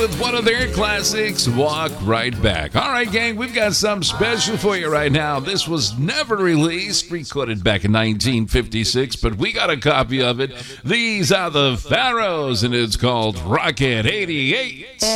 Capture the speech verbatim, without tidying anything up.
with one of their classics, Walk Right Back. All right, gang, we've got something special for you right now. This was never released, recorded back in nineteen fifty-six, but we got a copy of it. These are the Pharaohs, and it's called Rocket eighty-eight.